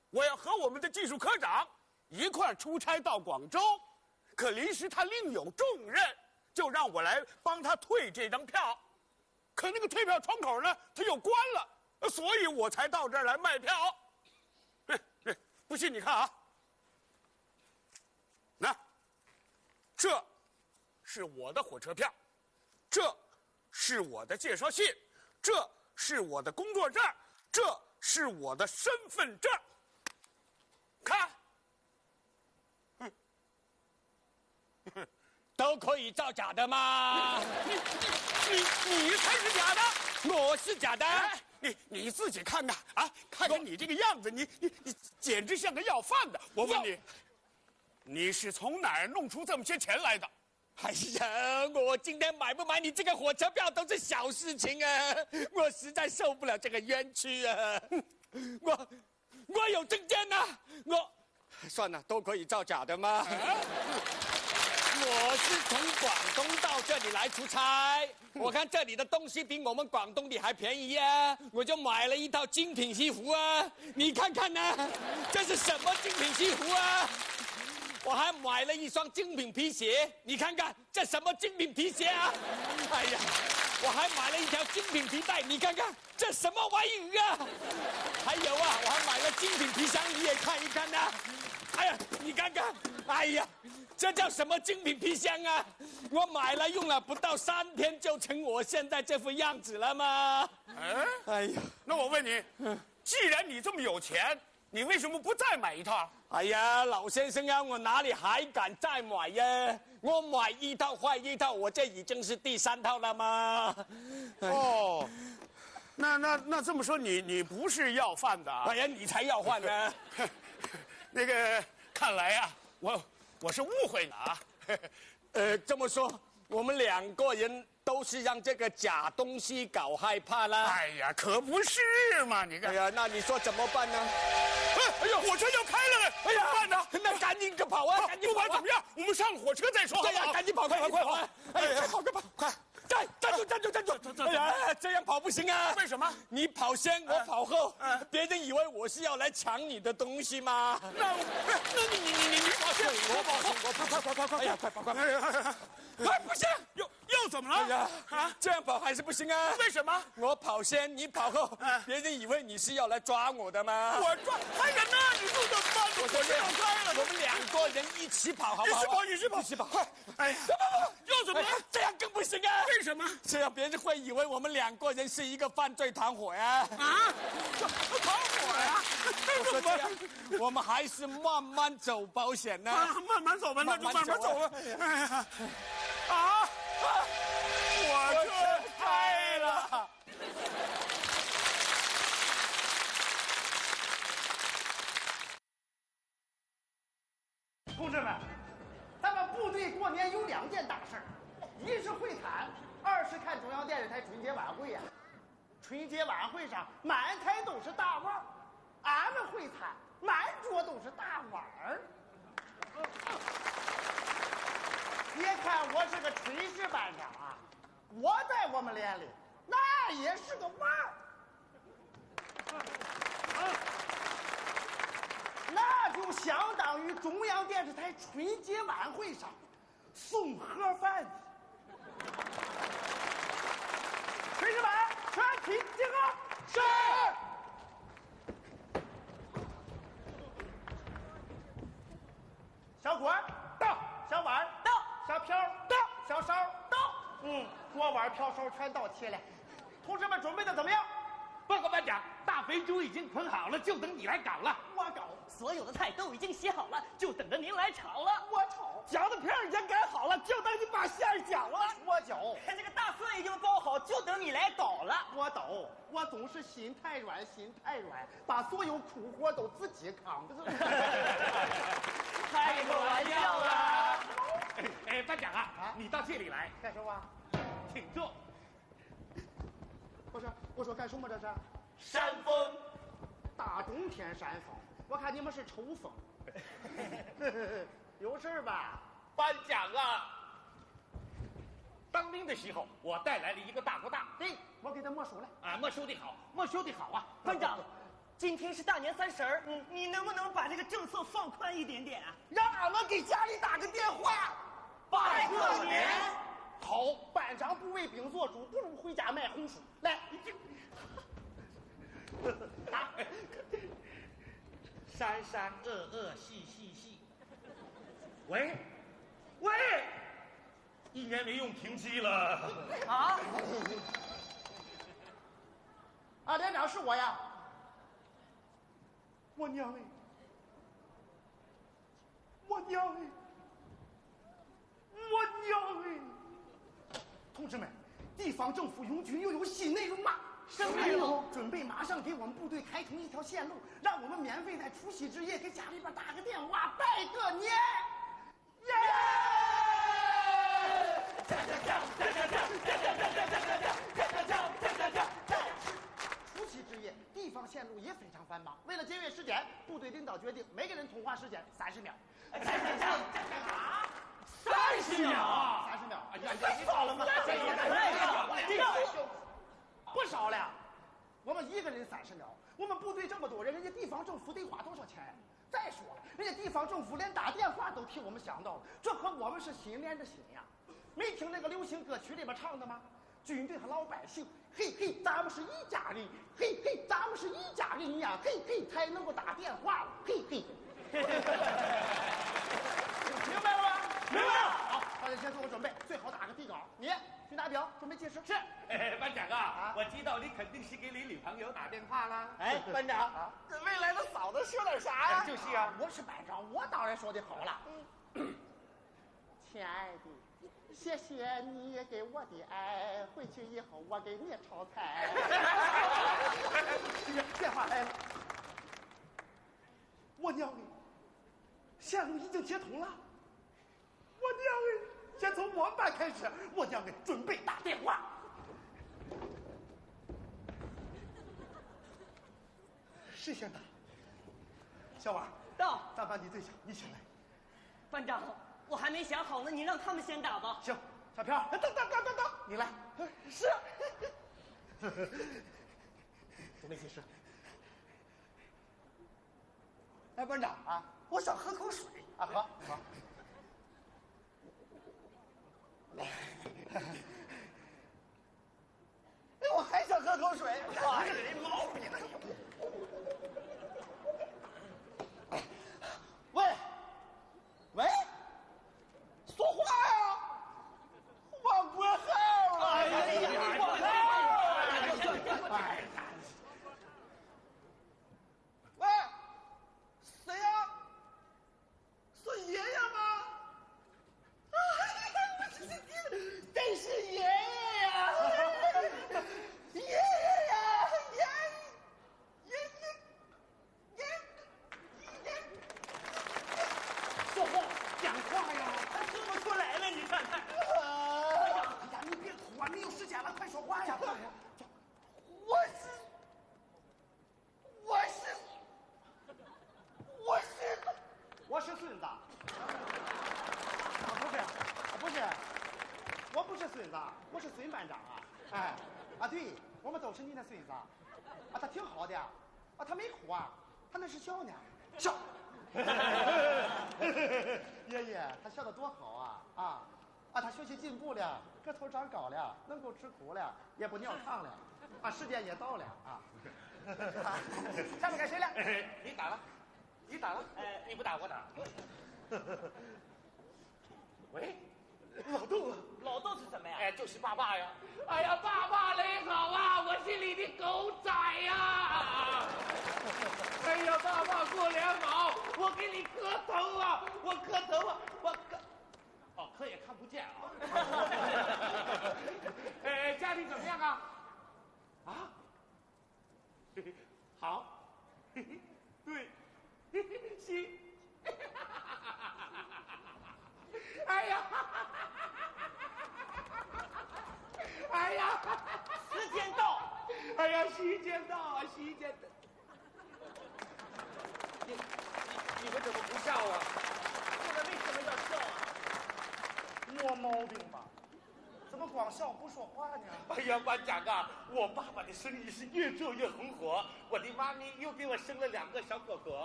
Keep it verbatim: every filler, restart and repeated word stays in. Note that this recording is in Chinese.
我要和我们的技术科长一块出差到广州，可临时他另有重任，就让我来帮他退这张票。可那个退票窗口呢，他又关了，所以我才到这儿来卖票。哎哎，不信你看啊，那这是我的火车票，这是我的介绍信，这是我的工作证，这是我的身份证。看，嗯， 都可以造假的吗？ 你你你才是假的， 我是假的。 哎，你你自己看看啊，看看你这个样子，你你你简直像个要饭的。我问你，你是从哪儿弄出这么些钱来的？ 哎呀，我今天买不买你这个火车票都是小事情啊！我实在受不了这个冤屈啊！我我有证件呐、啊，我算了，都可以造假的吗？啊、我是从广东到这里来出差，我看这里的东西比我们广东的还便宜啊，我就买了一套精品西服啊！你看看呢、啊，这是什么精品西服啊？我还买了一双精品皮鞋，你看看这什么精品皮鞋啊！哎呀，我还买了一条精品皮带，你看看这什么玩意啊！还有啊，我还买了精品皮箱，你也看一看呐、啊！哎呀，你看看，哎呀，这叫什么精品皮箱啊？我买了用了不到三天就成我现在这副样子了吗？ 哎， 哎呀， 那我问你，既然你这么有钱，你为什么不再买一套？ 哎呀，老先生啊，我哪里还敢再买呀？我买一套坏一套，我这已经是第三套了吗？ 哦，那那那这么说，你你不是要饭的啊？ 哎呀，你才要饭呢！ 那个，看来呀、啊，我我是误会了啊。 呃，这么说，我们两个人都是让这个假东西搞害怕啦。 哎呀，可不是嘛！你看， 哎呀，那你说怎么办呢？ 哎哎呦，火车要开了！哎呀，慢着， 那赶紧跑啊！赶紧跑、啊！ 不管怎么样，我们上火车再说。 对呀，赶紧跑，快快快跑！哎呀，快跑快跑，快！站站住站住站住！哎呀，这样跑不行啊！ 为什么？ 你跑先，我跑后，别人以为我是要来抢你的东西吗？ 那那你你你你跑先，我跑后，我跑快快快快！ 哎呀，快跑快！ 哎呀， 快不行！ 又又怎么了？ 哎呀，啊，这样跑还是不行啊！ 为什么？ 我跑先，你跑后，别人以为你是要来抓我的吗？ 我抓还人呢？你说怎么办？ 我火车要开了， 我们两个人一起跑，好不好？ 一起跑，一起跑， 一起跑！ 快！哎呀，又怎么了？ 这样更不行啊！ 为什么？ 这样别人会以为我们两个人是一个犯罪团伙呀！ 啊，团伙呀！ 我说这样，我们还是慢慢走保险呢。 啊，慢慢走吧，那就慢慢走了。哎呀，啊，火车开了。 同志们，咱们部队过年有两件大事儿，一是会谈，二是看中央电视台春节晚会呀、啊。春节晚会上满台都是大腕儿，俺们会谈满桌都是大碗儿。别看我是个炊事班长啊，我在我们连里那也是个腕儿。那就相当于中央电视台春节晚会上送盒饭的。炊事班全体集合。是。小锅到，小碗到，小瓢到，小勺到。嗯，锅碗瓢勺全到齐了。同志们准备的怎么样？ 报告班长，大肥猪已经捆好了，就等你来搞了。 我搞。 所有的菜都已经洗好了，就等着您来炒了。 我炒。 饺子皮已经擀好了，就等你把馅儿搅了。 我搅。 这个大蒜已经包好，就等你来捣了。 我捣。我总是心太软，心太软，把所有苦活都自己扛。 开个玩笑啦！ 哎哎，班长啊，啊你到这里来干什么？ 请坐。 我说我说干什么这是？ 扇风。 大冬天扇风，我看你们是抽风。有事吧？ 班长啊，当兵的时候我带来了一个大哥大， 对，我给他没收了。 啊，没收的好，没收的好啊。 班长， 今天是大年三十儿，嗯，你能不能把这个政策放宽一点点啊？ 让俺们给家里打个电话， 拜个年。 好，班长不为兵做主，不如回家卖红薯。来，打。 三三二二细细细。喂，喂，一年没用停机了。 啊？ 啊，连长是我呀。我娘哎！我娘哎！我娘哎！同志们，地方政府拥军又有新内容了。 什么内容？ 准备马上给我们部队开通一条线路，让我们免费在除夕之夜给家里边打个电话，拜个年。耶！除夕之夜，地方线路也非常繁忙。为了节约时间，部队领导决定每个人通话时间三十秒。 三十秒， 三十秒。 哎呀，太少了吗？ 这个太少了，这个不少了。我们一个人三十秒，我们部队这么多人，人家地方政府得花多少钱？再说了，人家地方政府连打电话都替我们想到了，这和我们是心连着心呀。没听那个流行歌曲里边唱的吗？军队和老百姓，嘿嘿，咱们是一家人，嘿嘿，咱们是一家人呀，嘿嘿，才能够打电话了，嘿嘿。明白了吗？ 明白了。 好，大家先做个准备，最好打个底稿。你去拿表，准备计时。 是。班长啊，我知道你肯定是给你女朋友打电话啦。 哎，班长啊，跟未来的嫂子说点啥呀？ 就是啊， 我是班长，我当然说的好了。亲爱的，谢谢你给我的爱，回去以后我给你炒菜。电话来了，我娘哎，线路已经接通了。我娘哎，先从我们班开始，我娘哎，准备打电话。谁先打？小王， 到。 咱班你最小，你先来。 班长，我还没想好呢，你让他们先打吧。 行，小飘，等等等等等，你来。是。准备计时。哎，班长啊，我想喝口水啊，喝喝。哎，我还想喝口水。哎，毛病了。喂，喂，说话呀！我过号了。哎呀，我号了！哎呀，喂，谁呀？是爷爷吗？哎呀，我这是真是爷爷呀！爷爷呀，爷爷爷爷。说话，讲话呀！ 他说不出来了，你看看。 哎呀，哎呀，你别哭啊，没有时间了，快说话呀！我是，我是，我是，我是孙子。啊，不是，不是，我不是孙子，我是孙班长啊！哎，啊对，我们都是你的孙子。啊，他挺好的，啊，他没哭啊，他那是笑呢，笑。爷爷，他笑得多好啊！啊啊，他学习进步了，个头长高了，能够吃苦了，也不尿炕了，啊，时间也到了啊！下面该谁了？ 你打了，你打了，哎，你不打我打。喂， 老豆啊， 老豆是什么呀？ 哎，就是爸爸呀！哎呀，爸爸你好啊，我是你的狗仔呀！哎呀，爸爸过年好，我给你磕头啊，我磕头啊，我磕，哦，磕也看不见啊。哎，家里怎么样啊？啊？好，对，行。哎呀！哎呀！ 时间到！ 哎呀，时间到啊，时间到！你你你们怎么不笑啊？ 我们为什么要笑啊？ 没毛病吧？怎么光笑不说话呢？ 哎呀，班长啊，我爸爸的生意是越做越红火， 我的妈咪又给我生了两个小狗狗。